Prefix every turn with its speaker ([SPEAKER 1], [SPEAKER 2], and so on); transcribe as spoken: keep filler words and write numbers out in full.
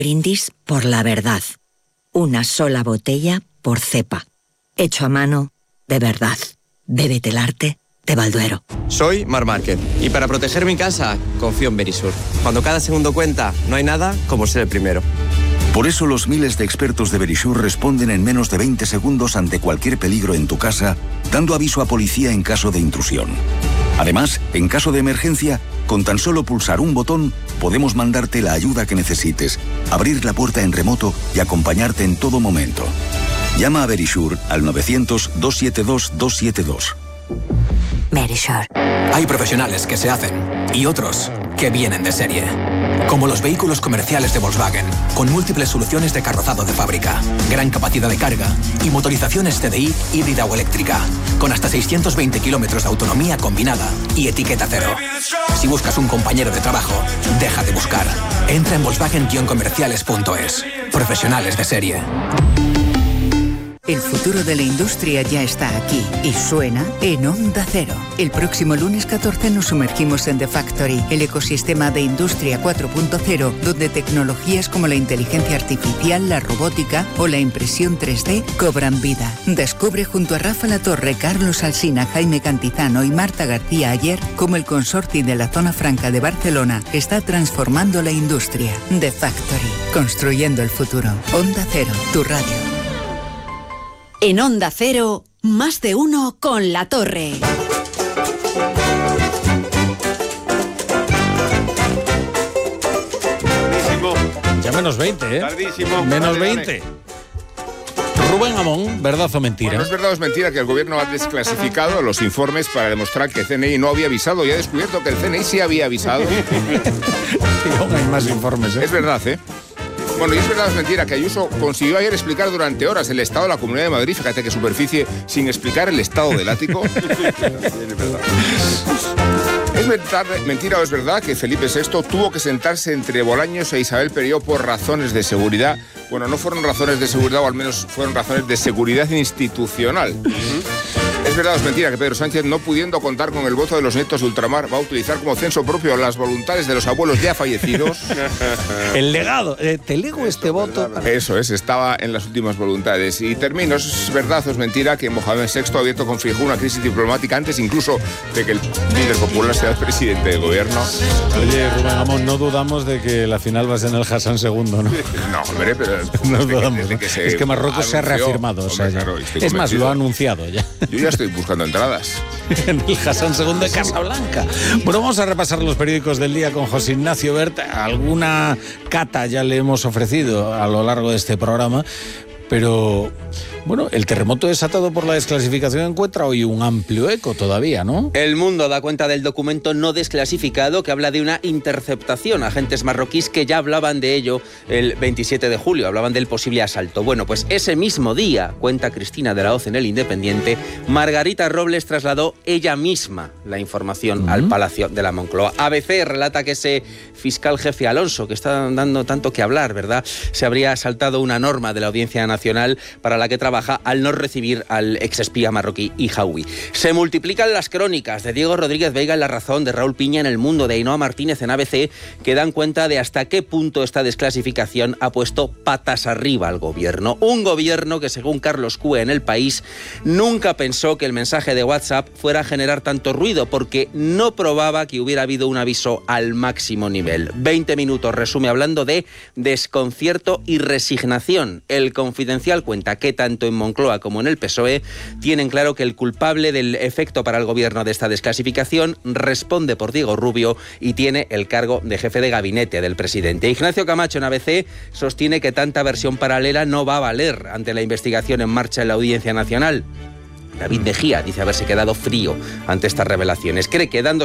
[SPEAKER 1] Brindis por la verdad. Una sola botella por cepa. Hecho a mano, de verdad. Bébete el arte de Balduero.
[SPEAKER 2] Soy Mar Márquez y para proteger mi casa confío en Verisur. Cuando cada segundo cuenta, no hay nada como ser el primero.
[SPEAKER 3] Por eso los miles de expertos de Verisur responden en menos de veinte segundos ante cualquier peligro en tu casa, dando aviso a policía en caso de intrusión. Además, en caso de emergencia, con tan solo pulsar un botón, podemos mandarte la ayuda que necesites, abrir la puerta en remoto y acompañarte en todo momento. Llama a Verisur al novecientos, doscientos setenta y dos, doscientos setenta y dos.
[SPEAKER 4] Verisur. Hay profesionales que se hacen y otros que vienen de serie. Como los vehículos comerciales de Volkswagen, con múltiples soluciones de carrozado de fábrica, gran capacidad de carga y motorizaciones T D I híbrida o eléctrica, con hasta seiscientos veinte kilómetros de autonomía combinada y etiqueta cero. Si buscas un compañero de trabajo, deja de buscar. Entra en volkswagen guion comerciales punto es. Profesionales de serie.
[SPEAKER 5] El futuro de la industria ya está aquí y suena en Onda Cero. El próximo lunes catorce nos sumergimos en The Factory, el ecosistema de Industria cuatro punto cero, donde tecnologías como la inteligencia artificial, la robótica o la impresión tres D cobran vida. Descubre junto a Rafa Latorre, Carlos Alsina, Jaime Cantizano y Marta García Ayer cómo el consorcio de la Zona Franca de Barcelona está transformando la industria. The Factory, construyendo el futuro. Onda Cero, tu radio.
[SPEAKER 6] En Onda Cero, más de uno con La Torre.
[SPEAKER 7] Tardísimo.
[SPEAKER 8] Ya menos veinte, ¿eh?
[SPEAKER 7] Tardísimo.
[SPEAKER 8] Menos
[SPEAKER 7] Dale,
[SPEAKER 8] veinte. Rubén Amón, ¿verdad o mentira?
[SPEAKER 7] Bueno, es verdad o es mentira que el gobierno ha desclasificado los informes para demostrar que el C N I no había avisado y ha descubierto que el C N I sí había avisado.
[SPEAKER 8] Aún hay más informes, ¿eh?
[SPEAKER 7] Es verdad, ¿eh? Bueno, y es verdad o es mentira que Ayuso consiguió ayer explicar durante horas el estado de la Comunidad de Madrid. Fíjate qué superficie, sin explicar el estado del ático. Es verdad. ¿Es verdad, mentira o es verdad que Felipe sexto tuvo que sentarse entre Bolaños e Isabel Perió por razones de seguridad? Bueno, no fueron razones de seguridad, o al menos fueron razones de seguridad institucional. ¿Es verdad o es mentira que Pedro Sánchez, no pudiendo contar con el voto de los nietos de ultramar, va a utilizar como censo propio las voluntades de los abuelos ya fallecidos?
[SPEAKER 8] El legado, eh, te lego este voto.
[SPEAKER 7] Eso es, estaba en las últimas voluntades. Y termino, ¿es verdad o es mentira que Mohamed sexto ha abierto con Feijóo una crisis diplomática antes incluso de que el líder popular sea el presidente del gobierno?
[SPEAKER 8] Oye, Rubén Amón, no dudamos de que la final va a ser en el Hassan segundo, ¿no?
[SPEAKER 7] No, hombre, pero...
[SPEAKER 8] No dudamos,
[SPEAKER 7] que,
[SPEAKER 8] ¿no?
[SPEAKER 7] que se
[SPEAKER 8] Es que Marruecos se ha reafirmado.
[SPEAKER 7] Hombre,
[SPEAKER 8] o sea,
[SPEAKER 7] claro,
[SPEAKER 8] es más, lo ha anunciado ya.
[SPEAKER 7] Yo ya estoy buscando entradas.
[SPEAKER 8] En el Hassan segundo de Casablanca. Bueno, vamos a repasar los periódicos del día con José Ignacio Bert. Alguna cata ya le hemos ofrecido a lo largo de este programa, pero... Bueno, el terremoto desatado por la desclasificación encuentra hoy un amplio eco todavía, ¿no?
[SPEAKER 9] El Mundo da cuenta del documento no desclasificado que habla de una interceptación. Agentes marroquíes que ya hablaban de ello el veintisiete de julio, hablaban del posible asalto. Bueno, pues ese mismo día, cuenta Cristina de la Hoz en El Independiente, Margarita Robles trasladó ella misma la información uh-huh. al Palacio de la Moncloa. A B C relata que ese fiscal jefe Alonso, que está dando tanto que hablar, ¿verdad?, se habría saltado una norma de la Audiencia Nacional para la que trabaja al no recibir al exespía marroquí Ijawi. Se multiplican las crónicas de Diego Rodríguez Veiga en La Razón, de Raúl Piña en El Mundo, de Ainhoa Martínez en A B C, que dan cuenta de hasta qué punto esta desclasificación ha puesto patas arriba al gobierno. Un gobierno que, según Carlos Cue en El País, nunca pensó que el mensaje de WhatsApp fuera a generar tanto ruido, porque no probaba que hubiera habido un aviso al máximo nivel. veinte minutos resume hablando de desconcierto y resignación. El Confidencial cuenta que tanto en Moncloa como en el P S O E tienen claro que el culpable del efecto para el gobierno de esta desclasificación responde por Diego Rubio y tiene el cargo de jefe de gabinete del presidente. Ignacio Camacho en A B C sostiene que tanta versión paralela no va a valer ante la investigación en marcha en la Audiencia Nacional. David Mejía dice haberse quedado frío ante estas revelaciones. Cree que dando